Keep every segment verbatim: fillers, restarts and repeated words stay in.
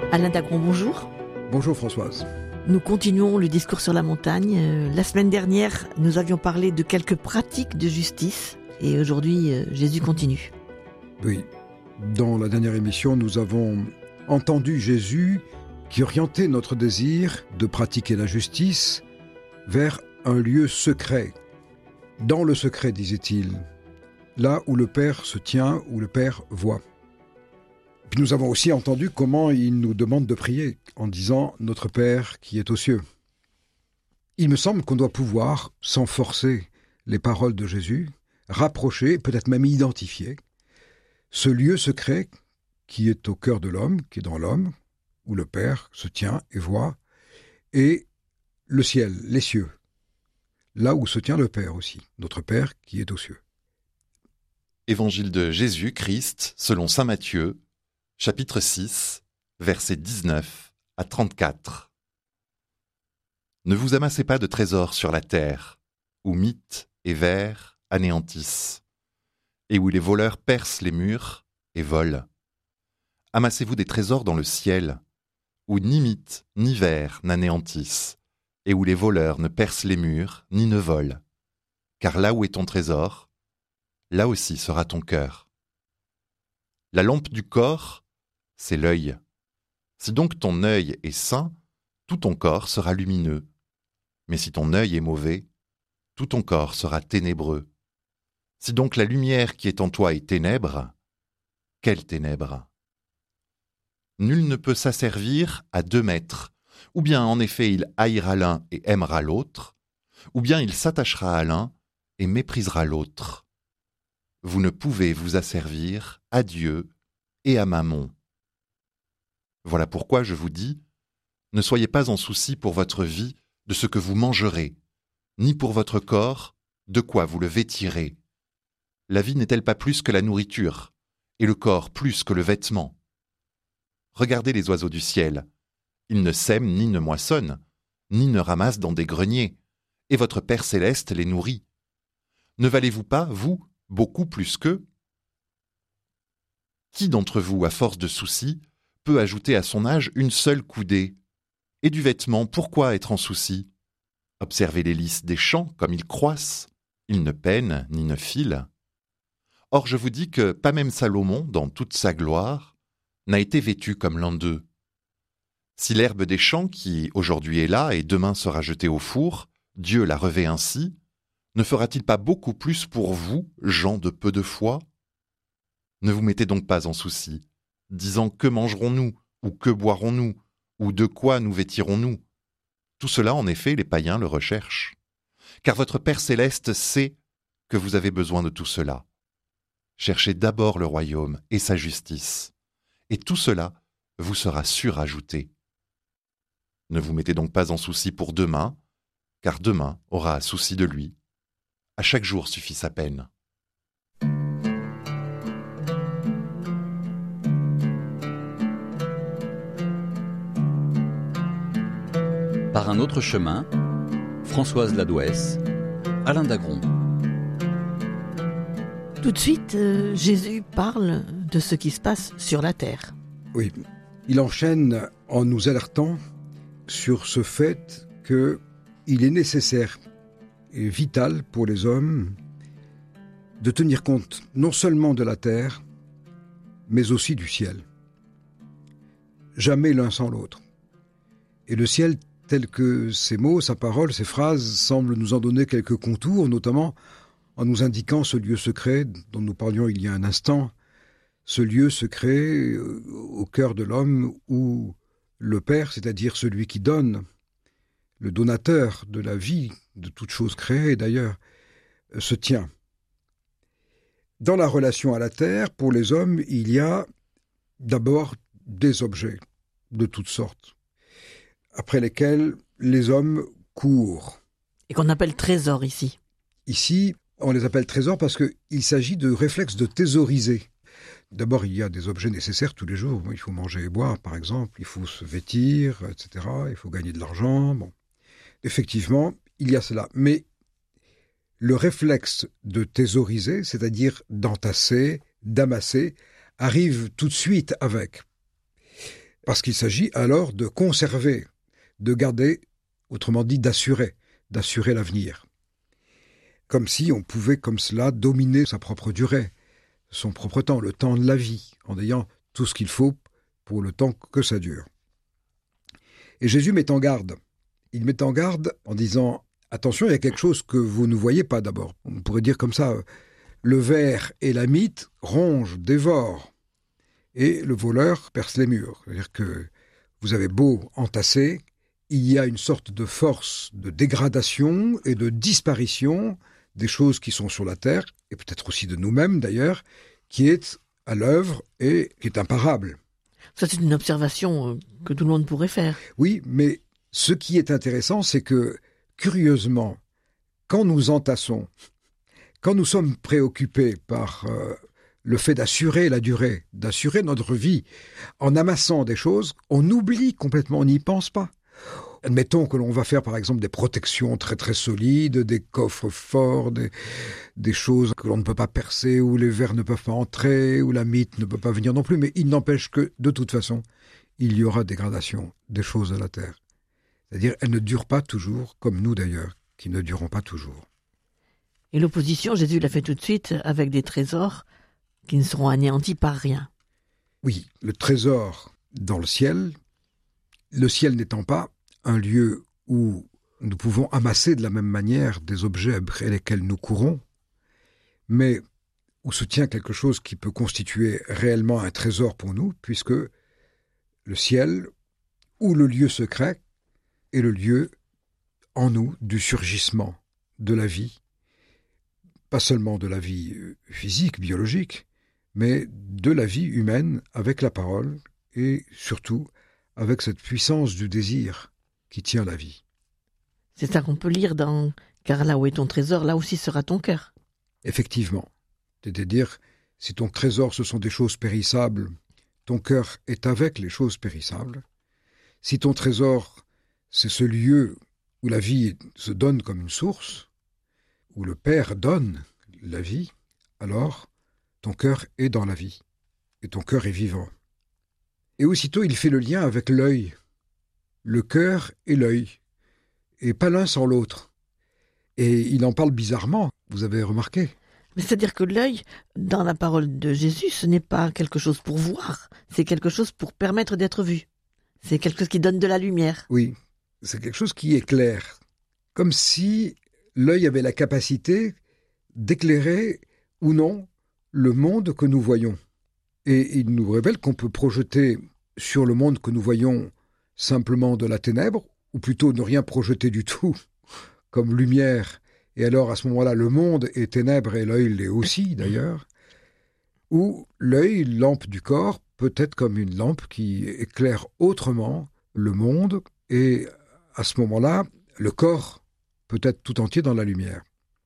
Alain Dagron, bonjour. Bonjour Françoise. Nous continuons le discours sur la montagne. Euh, la semaine dernière, nous avions parlé de quelques pratiques de justice et aujourd'hui, euh, Jésus continue. Oui, dans la dernière émission, nous avons entendu Jésus qui orientait notre désir de pratiquer la justice vers un lieu secret. Dans le secret, disait-il, là où le Père se tient, où le Père voit. Puis nous avons aussi entendu comment il nous demande de prier, en disant « Notre Père qui est aux cieux ». Il me semble qu'on doit pouvoir, sans forcer les paroles de Jésus, rapprocher, peut-être même identifier, ce lieu secret qui est au cœur de l'homme, qui est dans l'homme, où le Père se tient et voit, et le ciel, les cieux, là où se tient le Père aussi, notre Père qui est aux cieux. Évangile de Jésus-Christ selon saint Matthieu, chapitre six, versets dix-neuf à trente-quatre. Ne vous amassez pas de trésors sur la terre, où mythes et vers anéantissent, et où les voleurs percent les murs et volent. Amassez-vous des trésors dans le ciel, où ni mythes ni vers n'anéantissent, et où les voleurs ne percent les murs ni ne volent. Car là où est ton trésor, là aussi sera ton cœur. La lampe du corps, c'est l'œil. Si donc ton œil est sain, tout ton corps sera lumineux. Mais si ton œil est mauvais, tout ton corps sera ténébreux. Si donc la lumière qui est en toi est ténèbre, quelle ténèbre ? Nul ne peut s'asservir à deux maîtres, ou bien en effet il haïra l'un et aimera l'autre, ou bien il s'attachera à l'un et méprisera l'autre. Vous ne pouvez vous asservir à Dieu et à Mammon. Voilà pourquoi je vous dis, ne soyez pas en souci pour votre vie de ce que vous mangerez, ni pour votre corps de quoi vous le vêtirez. La vie n'est-elle pas plus que la nourriture, et le corps plus que le vêtement ? Regardez les oiseaux du ciel, ils ne sèment ni ne moissonnent, ni ne ramassent dans des greniers, et votre Père céleste les nourrit. Ne valez-vous pas, vous, beaucoup plus qu'eux ? Qui d'entre vous, à force de soucis, peut ajouter à son âge une seule coudée ? Et du vêtement, pourquoi être en souci ? Observez les lys des champs comme ils croissent, ils ne peinent ni ne filent. Or je vous dis que pas même Salomon, dans toute sa gloire, n'a été vêtu comme l'un d'eux. Si l'herbe des champs, qui aujourd'hui est là et demain sera jetée au four, Dieu la revêt ainsi, ne fera-t-il pas beaucoup plus pour vous, gens de peu de foi ? Ne vous mettez donc pas en souci, disant que mangerons-nous, ou que boirons-nous, ou de quoi nous vêtirons-nous ? Tout cela, en effet, les païens le recherchent. Car votre Père céleste sait que vous avez besoin de tout cela. Cherchez d'abord le royaume et sa justice, et tout cela vous sera surajouté. Ne vous mettez donc pas en souci pour demain, car demain aura souci de lui. À chaque jour suffit sa peine. Par un autre chemin, Françoise Ladouès, Alain Dagron. Tout de suite, euh, Jésus parle de ce qui se passe sur la terre. Oui, il enchaîne en nous alertant sur ce fait qu'il est nécessaire et vital pour les hommes de tenir compte non seulement de la terre, mais aussi du ciel. Jamais l'un sans l'autre. Et le ciel, tel que ses mots, sa parole, ses phrases semblent nous en donner quelques contours, notamment en nous indiquant ce lieu secret dont nous parlions il y a un instant, ce lieu secret au cœur de l'homme où le Père, c'est-à-dire celui qui donne, le donateur de la vie, de toute chose créée d'ailleurs, se tient. Dans la relation à la terre, pour les hommes, il y a d'abord des objets de toutes sortes, après lesquels les hommes courent. Et qu'on appelle trésor ici. Ici, on les appelle trésors parce qu'il s'agit de réflexes de thésauriser. D'abord, il y a des objets nécessaires tous les jours. Il faut manger et boire, par exemple. Il faut se vêtir, et cetera. Il faut gagner de l'argent. Bon. Effectivement, il y a cela. Mais le réflexe de thésauriser, c'est-à-dire d'entasser, d'amasser, arrive tout de suite avec. Parce qu'il s'agit alors de conserver, de garder, autrement dit d'assurer, d'assurer l'avenir. Comme si on pouvait comme cela dominer sa propre durée, son propre temps, le temps de la vie, en ayant tout ce qu'il faut pour le temps que ça dure. Et Jésus met en garde. Il met en garde en disant « Attention, il y a quelque chose que vous ne voyez pas d'abord. » On pourrait dire comme ça, le ver et la mythe rongent, dévorent, et le voleur perce les murs. C'est-à-dire que vous avez beau entasser, il y a une sorte de force de dégradation et de disparition des choses qui sont sur la terre, et peut-être aussi de nous-mêmes d'ailleurs, qui est à l'œuvre et qui est imparable. Ça, c'est une observation que tout le monde pourrait faire. Oui, mais ce qui est intéressant, c'est que, curieusement, quand nous entassons, quand nous sommes préoccupés par euh, le fait d'assurer la durée, d'assurer notre vie, en amassant des choses, on oublie complètement, on n'y pense pas. Admettons que l'on va faire par exemple des protections très très solides, des coffres forts, des, des choses que l'on ne peut pas percer, où les vers ne peuvent pas entrer, où la mythe ne peut pas venir non plus, mais il n'empêche que de toute façon, il y aura dégradation des choses de la terre. C'est-à-dire, elles ne durent pas toujours, comme nous d'ailleurs, qui ne dureront pas toujours. Et l'opposition, Jésus l'a fait tout de suite avec des trésors qui ne seront anéantis par rien. Oui, le trésor dans le ciel, le ciel n'étant pas un lieu où nous pouvons amasser de la même manière des objets après lesquels nous courons, mais où se tient quelque chose qui peut constituer réellement un trésor pour nous, puisque le ciel, ou le lieu secret, est le lieu en nous du surgissement de la vie, pas seulement de la vie physique, biologique, mais de la vie humaine avec la parole et surtout avec cette puissance du désir qui tient la vie. C'est ça qu'on peut lire dans « Car là où est ton trésor, là aussi sera ton cœur ». Effectivement. C'est-à-dire, si ton trésor ce sont des choses périssables, ton cœur est avec les choses périssables. Si ton trésor c'est ce lieu où la vie se donne comme une source, où le Père donne la vie, alors ton cœur est dans la vie, et ton cœur est vivant. Et aussitôt il fait le lien avec l'œil, le cœur et l'œil, et pas l'un sans l'autre. Et il en parle bizarrement, vous avez remarqué. Mais c'est-à-dire que l'œil, dans la parole de Jésus, ce n'est pas quelque chose pour voir, c'est quelque chose pour permettre d'être vu. C'est quelque chose qui donne de la lumière. Oui, c'est quelque chose qui éclaire, comme si l'œil avait la capacité d'éclairer ou non le monde que nous voyons. Et il nous révèle qu'on peut projeter sur le monde que nous voyons simplement de la ténèbre, ou plutôt ne rien projeter du tout, comme lumière, et alors à ce moment-là le monde est ténèbre et l'œil l'est aussi d'ailleurs, ou l'œil, lampe du corps, peut être comme une lampe qui éclaire autrement le monde, et à ce moment-là, le corps peut être tout entier dans la lumière.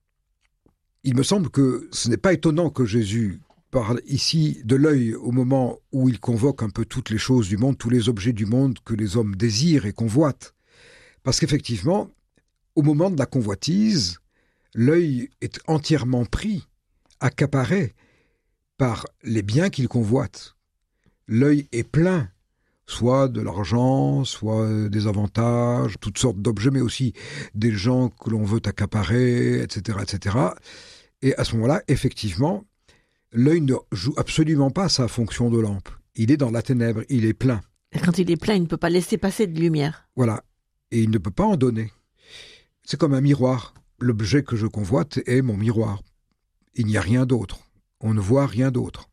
Il me semble que ce n'est pas étonnant que Jésus parle ici de l'œil au moment où il convoque un peu toutes les choses du monde, tous les objets du monde que les hommes désirent et convoitent. Parce qu'effectivement, au moment de la convoitise, l'œil est entièrement pris, accaparé par les biens qu'il convoite. L'œil est plein, soit de l'argent, soit des avantages, toutes sortes d'objets, mais aussi des gens que l'on veut accaparer, et cetera, et cetera. Et à ce moment-là, effectivement, l'œil ne joue absolument pas sa fonction de lampe. Il est dans la ténèbre, il est plein. Et quand il est plein, il ne peut pas laisser passer de lumière. Voilà, et il ne peut pas en donner. C'est comme un miroir. L'objet que je convoite est mon miroir. Il n'y a rien d'autre. On ne voit rien d'autre.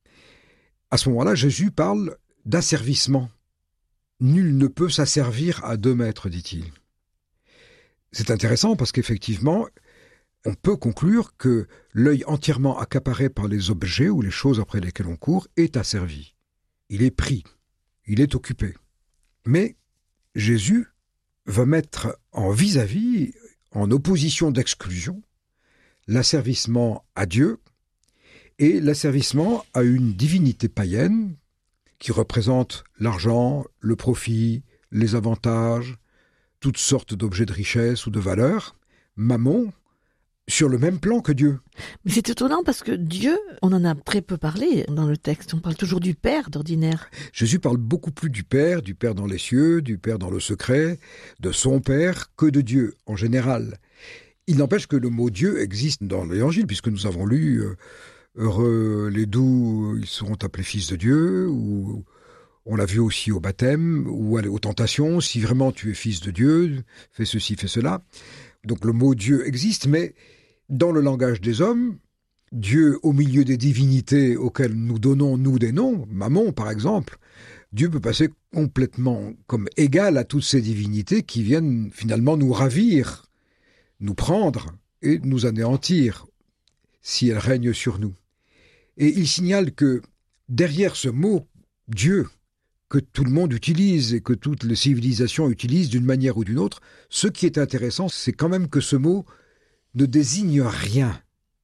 À ce moment-là, Jésus parle d'asservissement. Nul ne peut s'asservir à deux maîtres, dit-il. C'est intéressant parce qu'effectivement, on peut conclure que l'œil entièrement accaparé par les objets ou les choses après lesquelles on court est asservi. Il est pris, il est occupé. Mais Jésus va mettre en vis-à-vis, en opposition d'exclusion, l'asservissement à Dieu et l'asservissement à une divinité païenne qui représente l'argent, le profit, les avantages, toutes sortes d'objets de richesse ou de valeur. Mammon sur le même plan que Dieu. Mais c'est étonnant parce que Dieu, on en a très peu parlé dans le texte. On parle toujours du Père d'ordinaire. Jésus parle beaucoup plus du Père, du Père dans les cieux, du Père dans le secret, de son Père, que de Dieu en général. Il n'empêche que le mot Dieu existe dans l'Évangile, puisque nous avons lu euh, « Heureux les doux, ils seront appelés fils de Dieu » ou on l'a vu aussi au baptême ou aux tentations. Si vraiment tu es fils de Dieu, fais ceci, fais cela. Donc le mot Dieu existe, mais dans le langage des hommes, Dieu au milieu des divinités auxquelles nous donnons, nous, des noms, Mammon par exemple, Dieu peut passer complètement comme égal à toutes ces divinités qui viennent finalement nous ravir, nous prendre et nous anéantir si elles règnent sur nous. Et il signale que derrière ce mot Dieu, que tout le monde utilise et que toutes les civilisations utilisent d'une manière ou d'une autre, ce qui est intéressant, c'est quand même que ce mot ne désigne rien.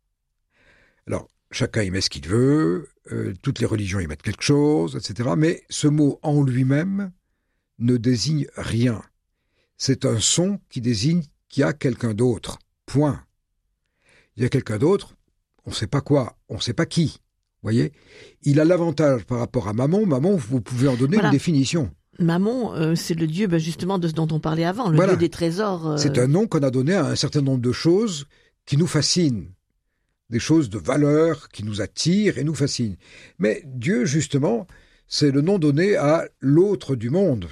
Alors, chacun y met ce qu'il veut, euh, toutes les religions y mettent quelque chose, et cetera. Mais ce mot en lui-même ne désigne rien. C'est un son qui désigne qu'il y a quelqu'un d'autre. Point. Il y a quelqu'un d'autre, on ne sait pas quoi, on ne sait pas qui. Voyez, il a l'avantage par rapport à Mammon. Mammon, vous pouvez en donner voilà. une définition. Mammon, euh, c'est le dieu ben justement de ce dont on parlait avant, le voilà. dieu des trésors. Euh... C'est un nom qu'on a donné à un certain nombre de choses qui nous fascinent, des choses de valeur qui nous attirent et nous fascinent. Mais Dieu, justement, c'est le nom donné à l'autre du monde.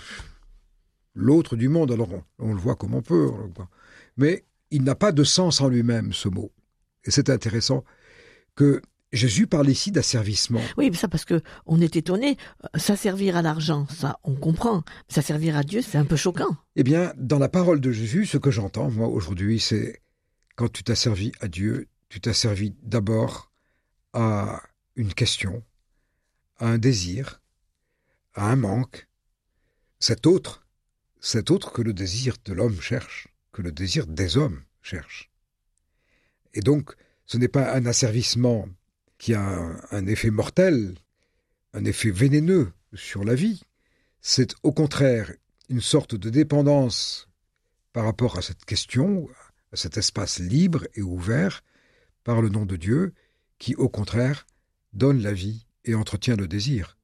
L'autre du monde, alors on, on le voit comme on peut, on le voit. Mais il n'a pas de sens en lui-même, ce mot. Et c'est intéressant que Jésus parle ici d'asservissement. Oui, ça parce que on est étonné. S'asservir à l'argent, ça, on comprend. S'asservir à Dieu, c'est un peu choquant. Eh bien, dans la parole de Jésus, ce que j'entends, moi, aujourd'hui, c'est quand tu t'as servi à Dieu, tu t'as servi d'abord à une question, à un désir, à un manque. Cet autre, cet autre que le désir de l'homme cherche, que le désir des hommes cherche. Et donc, ce n'est pas un asservissement qui a un, un effet mortel, un effet vénéneux sur la vie. C'est au contraire une sorte de dépendance par rapport à cette question, à cet espace libre et ouvert par le nom de Dieu, qui au contraire donne la vie et entretient le désir.